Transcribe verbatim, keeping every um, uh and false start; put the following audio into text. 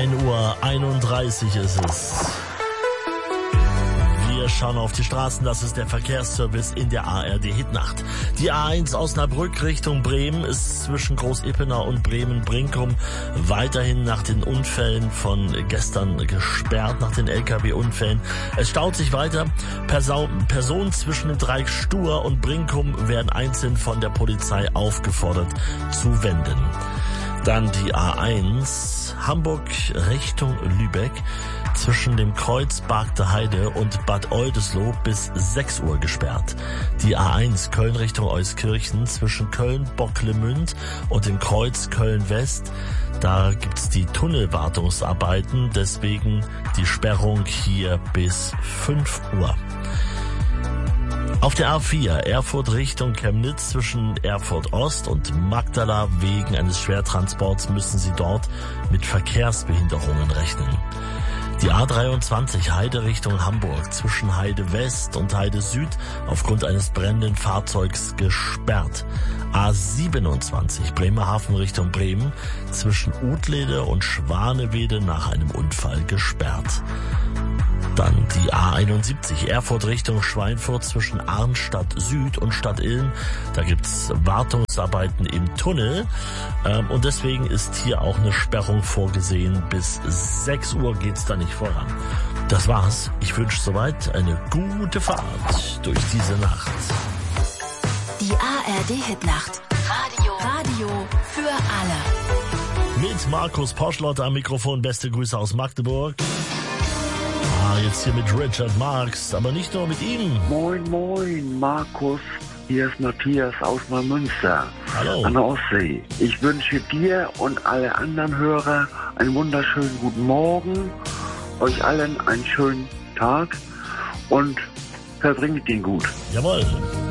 ein Uhr einunddreißig ist es. Wir schauen auf die Straßen, das ist der Verkehrsservice in der A R D-Hitnacht. Die A eins Osnabrück Richtung Bremen ist zwischen Groß-Ippenau und Bremen-Brinkum weiterhin nach den Unfällen von gestern gesperrt, nach den L K W-Unfällen. Es staut sich weiter. Perso- Personen zwischen dem Dreieck Stur und Brinkum werden einzeln von der Polizei aufgefordert zu wenden. Dann die A eins Hamburg Richtung Lübeck zwischen dem Kreuz Bargte Heide und Bad Oldesloe bis sechs Uhr gesperrt. Die A eins Köln Richtung Euskirchen zwischen Köln-Bocklemünd und dem Kreuz Köln-West. Da gibt's die Tunnelwartungsarbeiten, deswegen die Sperrung hier bis fünf Uhr. Auf der A vier Erfurt Richtung Chemnitz zwischen Erfurt Ost und Magdala wegen eines Schwertransports müssen Sie dort mit Verkehrsbehinderungen rechnen. Die A dreiundzwanzig Heide Richtung Hamburg zwischen Heide West und Heide Süd aufgrund eines brennenden Fahrzeugs gesperrt. A siebenundzwanzig Bremerhaven Richtung Bremen zwischen Utlede und Schwanewede nach einem Unfall gesperrt. Dann die A einundsiebzig Erfurt Richtung Schweinfurt zwischen Arnstadt Süd und Stadt Ilm. Da gibt's Wartungsarbeiten im Tunnel ähm, und deswegen ist hier auch eine Sperrung vorgesehen. Bis sechs Uhr geht's da nicht voran. Das war's. Ich wünsche soweit eine gute Fahrt durch diese Nacht. Die A R D-Hitnacht. Radio. Radio für alle. Mit Markus Poschlott am Mikrofon. Beste Grüße aus Magdeburg. Ah, jetzt hier mit Richard Marx, aber nicht nur mit ihm. Moin, moin, Markus. Hier ist Matthias aus Neumünster. Hallo. An der Ostsee. Ich wünsche dir und alle anderen Hörer einen wunderschönen guten Morgen. Euch allen einen schönen Tag und verbringt ihn gut. Jawohl.